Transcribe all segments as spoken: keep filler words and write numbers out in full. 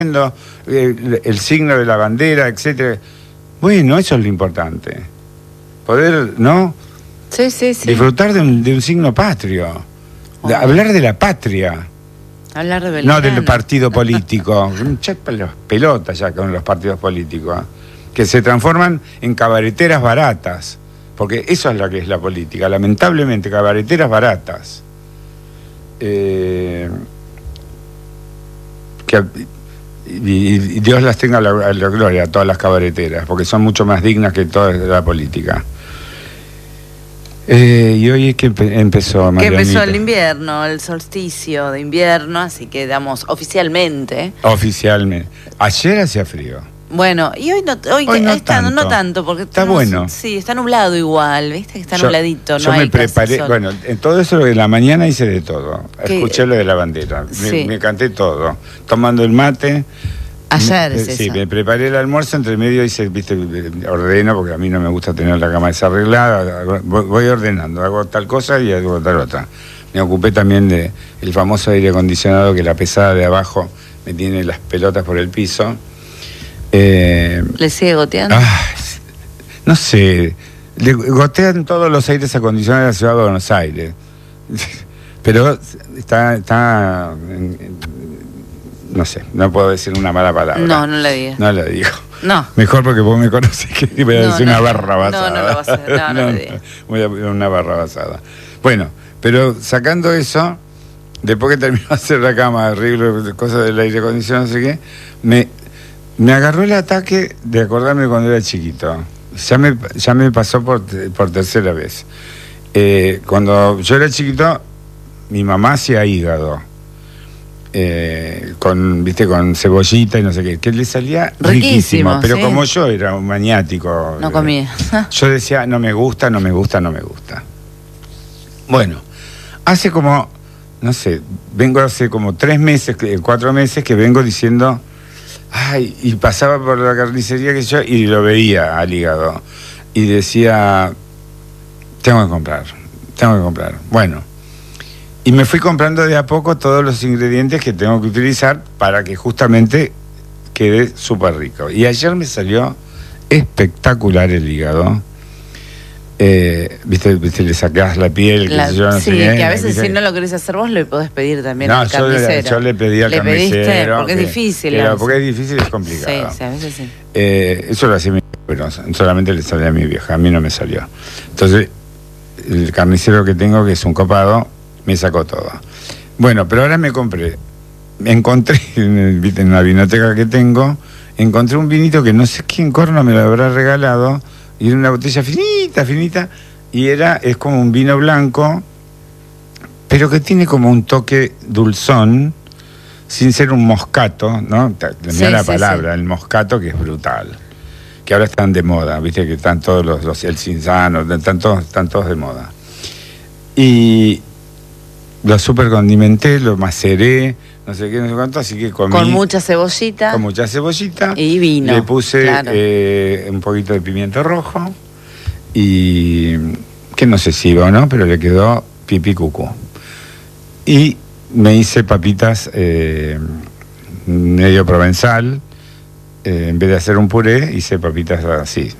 el, el signo de la bandera, etcétera. Bueno, eso es lo importante. Poder, ¿no? Sí, sí, sí. Disfrutar de un, de un signo patrio. Oh. De, hablar de la patria. Hablar de Belgrano. No del partido político. Las pelotas ya con los partidos políticos, ¿eh? Que se transforman en cabareteras baratas. Porque eso es lo que es la política. Lamentablemente, cabareteras baratas. Eh, que, y, y Dios las tenga a la, a la gloria, a todas las cabareteras, porque son mucho más dignas que toda la política. Eh, y hoy es que empe empezó, Que empezó el invierno, el solsticio de invierno, así que damos oficialmente. Oficialmente. Ayer hacía frío. Bueno, y hoy no, hoy, hoy no, está, tanto. no tanto, porque está tenemos, bueno. Sí, está nublado igual, ¿viste? Que está yo, nubladito, yo no me hay preparé, sol. bueno, en todo eso en la mañana hice de todo. ¿Qué? Escuché lo de la bandera, Sí. me, me canté todo, tomando el mate. Ayer me, es Sí, eso. me preparé el almuerzo, entre medio hice, viste, ordeno, porque a mí no me gusta tener la cama desarreglada, voy, voy ordenando, hago tal cosa y hago tal otra. Me ocupé también de el famoso aire acondicionado, que la pesada de abajo me tiene las pelotas por el piso. Eh, ¿Le sigue goteando? Ah, no sé, le gotean todos los aires acondicionados de la ciudad de Buenos Aires, pero está, está, no sé, no puedo decir una mala palabra. No, no la digas. No la digo. No. Mejor porque vos me conoces que voy a No, decir no, una barra basada. no, no lo vas a hacer, no, no lo digas. Voy a decir una barra basada. Bueno, pero sacando eso, después que terminó de hacer la cama, arreglo, cosas del aire acondicionado, no sé qué, me... Me agarró el ataque de acordarme cuando era chiquito. Ya me, ya me pasó por, por tercera vez. Eh, cuando yo era chiquito, mi mamá hacía hígado. Eh, con, viste, con cebollita y no sé qué. Que le salía riquísimo. riquísimo pero sí. Como yo era un maniático. No comía. Yo decía, no me gusta, no me gusta, no me gusta. Bueno, hace como, no sé, vengo hace como tres meses, cuatro meses que vengo diciendo... Ay, y pasaba por la carnicería que yo y lo veía al hígado y decía, tengo que comprar, tengo que comprar. Bueno, y me fui comprando de a poco todos los ingredientes que tengo que utilizar para que justamente quede súper rico. Y ayer me salió espectacular el hígado. Eh, ¿viste, viste, le sacás la piel, la, que yo, no sí, sé qué, que a veces ¿viste? Si no lo querés hacer vos, le podés pedir también no, al yo carnicero. Le, yo le pedí al ¿Le carnicero. pediste? Porque que, es difícil. Pero, porque es difícil, es complicado. Sí, sí, a veces sí. Eh, eso lo hacía mi pero solamente le salió a mi vieja, a mí no me salió. Entonces, el carnicero que tengo, que es un copado, me sacó todo. Bueno, pero ahora me compré, me encontré en, en una vinoteca que tengo, encontré un vinito que no sé quién corno me lo habrá regalado, y era una botella finita, finita, y era, es como un vino blanco, pero que tiene como un toque dulzón, sin ser un moscato, ¿no? Mira sí, la sí, palabra, sí. El moscato, que es brutal. Que ahora están de moda, viste que están todos los, los el cinzano, están todos, están todos de moda. Y lo super condimenté, lo maceré, no sé qué, no sé cuánto, así que comí. Con mucha cebollita. Con mucha cebollita. Y vino. Le puse claro. eh, un poquito de pimiento rojo. Y que no sé si iba o no, pero le quedó pipí cucú. Y me hice papitas eh, medio provenzal, eh, en vez de hacer un puré, hice papitas así.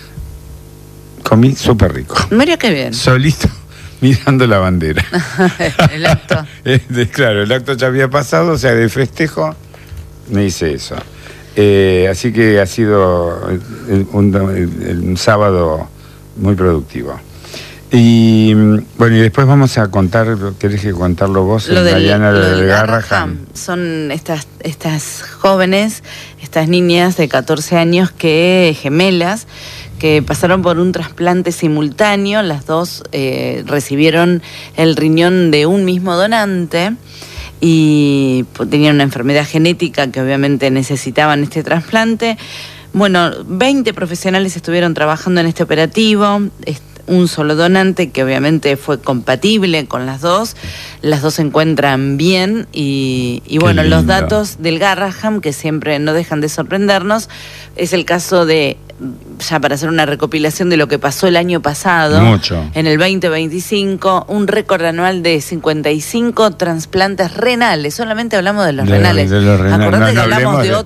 Comí súper rico. Mira qué bien. Solito, mirando la bandera. El acto. Claro, el acto ya había pasado, o sea, de festejo, me hice eso. Eh, así que ha sido un, un, un sábado muy productivo. Y bueno, y después vamos a contar, ¿querés que contarlo vos? Lo del, Mariana, lo del del Garraham. Garraham. Son estas, estas jóvenes, estas niñas de catorce años, que gemelas, que pasaron por un trasplante simultáneo. Las dos eh, recibieron el riñón de un mismo donante y tenían una enfermedad genética que obviamente necesitaban este trasplante. Bueno, veinte profesionales estuvieron trabajando en este operativo, un solo donante que obviamente fue compatible con las dos, las dos se encuentran bien y, y bueno, los datos del Garraham, que siempre no dejan de sorprendernos, es el caso de ya para hacer una recopilación de lo que pasó el año pasado. Mucho. En el veinte veinticinco, un récord anual de cincuenta y cinco trasplantes renales. Solamente hablamos de los de, renales. De los renales. Acordate no, que no hablamos de, de